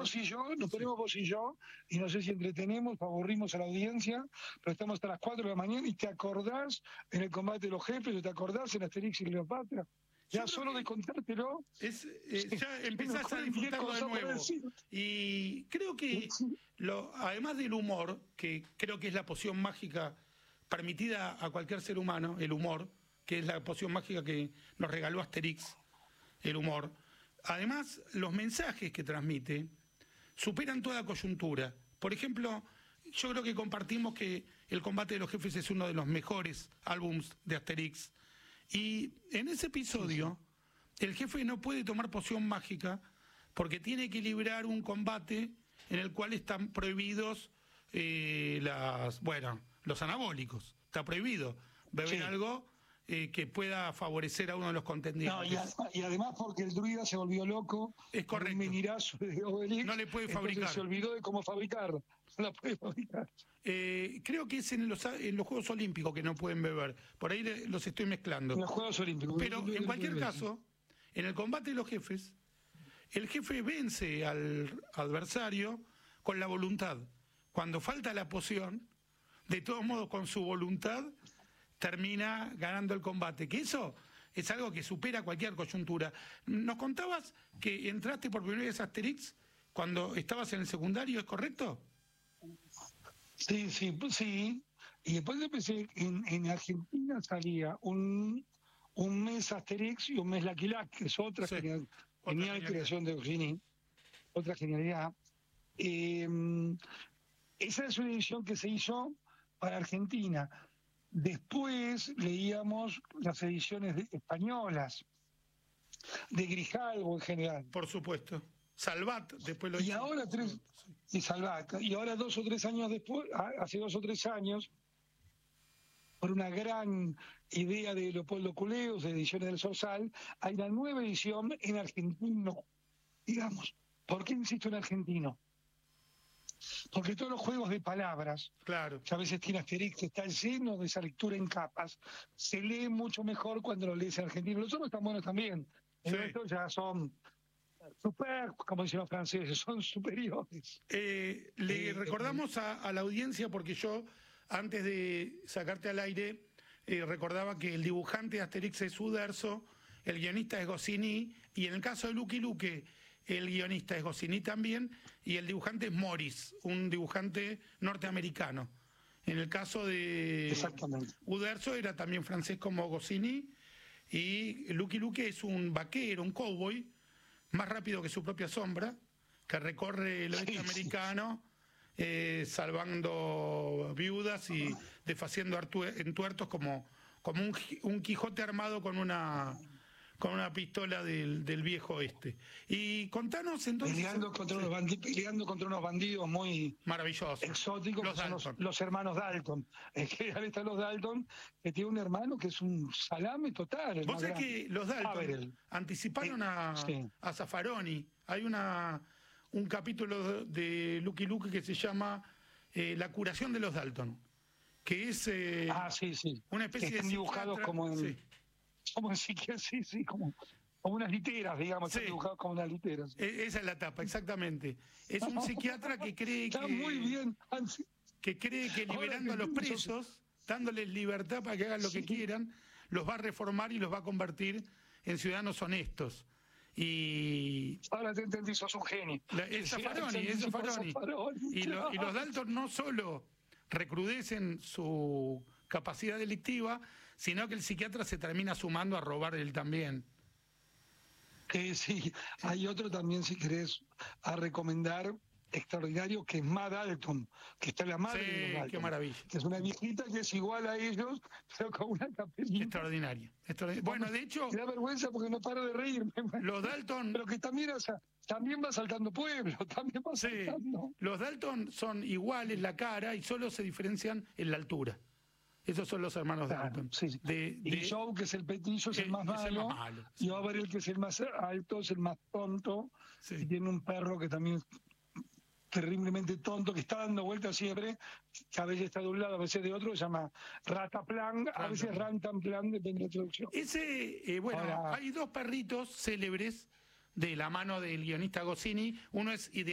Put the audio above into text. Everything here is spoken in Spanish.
ponemos vos y yo, y no sé si entretenemos, aburrimos a la audiencia, pero estamos hasta las 4 de la mañana, y te acordás en el combate de los jefes, o te acordás en Asterix y Cleopatra. Ya solo de contártelo... ya empezás a disfrutarlo de nuevo. Y creo que, además del humor, que creo que es la poción mágica permitida a cualquier ser humano, el humor, que es la poción mágica que nos regaló Asterix, el humor. Además, los mensajes que transmite superan toda coyuntura. Por ejemplo, yo creo que compartimos que El combate de los jefes es uno de los mejores álbums de Asterix. Y en ese episodio, el jefe no puede tomar poción mágica porque tiene que librar un combate en el cual están prohibidos los anabólicos. Está prohibido beber algo que pueda favorecer a uno de los contendientes. No, y además porque el druida se volvió loco. Es correcto. Un menirazo de Obelix. No le puede fabricar. Se olvidó de cómo fabricarlo. No la puede fabricar. Creo que es en los Juegos Olímpicos que no pueden beber. Por ahí los estoy mezclando. En los Juegos Olímpicos. Pero en cualquier caso, en el combate de los jefes, el jefe vence al adversario con la voluntad. Cuando falta la poción, de todos modos con su voluntad termina ganando el combate, que eso es algo que supera cualquier coyuntura. Nos contabas que entraste por primera vez a Asterix cuando estabas en el secundario, ¿es correcto? Sí. Y después empecé, en Argentina salía un mes Asterix y un mes Lucky Luke, que es otra genial creación de Goscinny, otra genialidad. Esa es una edición que se hizo para Argentina. Después leíamos las ediciones españolas, de Grijalbo en general. Por supuesto. Salvat, después lo hizo. Y ahora 2 o 3 años después, hace 2 o 3 años, por una gran idea de Leopoldo Culeos, de Ediciones del Sorsal, hay una nueva edición en argentino, digamos. ¿Por qué insisto en argentino? Porque todos los juegos de palabras, claro, que a veces tiene Asterix, que está lleno de esa lectura en capas, se lee mucho mejor cuando lo lees en argentino. Los otros están buenos también. Estos ya son super, como dicen los franceses, son superiores. Le recordamos a la audiencia, porque yo, antes de sacarte al aire, recordaba que el dibujante de Asterix es Uderzo, el guionista es Goscinny, y en el caso de Lucky Luke, el guionista es Goscinny también, y el dibujante es Morris, un dibujante norteamericano. En el caso de Uderzo era también francés como Goscinny, y Lucky Luke es un vaquero, un cowboy, más rápido que su propia sombra, que recorre el oeste americano, salvando viudas y deshaciendo entuertos como un Quijote armado con una pistola del viejo oeste. Y contanos entonces... Peleando contra unos bandidos muy maravillosos, exóticos, los hermanos Dalton. En general están los Dalton, que tiene un hermano que es un salame total. Vos sabés que los Dalton anticiparon a Zaffaroni. Hay un capítulo de Lucky Luke que se llama La curación de los Dalton, que es una especie de dibujados como en... como unas literas, digamos, están dibujados como unas literas. Esa es la tapa, exactamente. Es un psiquiatra que cree que liberando a los presos, dándoles libertad para que hagan lo que quieran, los va a reformar y los va a convertir en ciudadanos honestos. Y ahora te entendí, sos un genio. Es Zaffaroni. Y los Dalton no solo recrudecen su capacidad delictiva, sino que el psiquiatra se termina sumando a robar él también. Sí, hay otro también, si querés, a recomendar, extraordinario, que es Mad Dalton, que está la madre de los Dalton. Qué maravilla. Que es una viejita que es igual a ellos, pero con una capelita. Extraordinaria. Bueno, de hecho... Me da vergüenza porque no paro de reírme. Los Dalton... Pero que también, también va saltando pueblo, también va saltando. Los Dalton son iguales la cara y solo se diferencian en la altura. Esos son los hermanos Dalton. Y Joe, que es el petillo, es el más malo. Y Overell, que es el más alto, es el más tonto. Y tiene un perro que también es terriblemente tonto, que está dando vueltas siempre, que a veces está de un lado, a veces de otro, se llama Rataplan, a veces Rantanplan, depende de la traducción. Hay 2 perritos célebres de la mano del guionista Goscinny. Uno es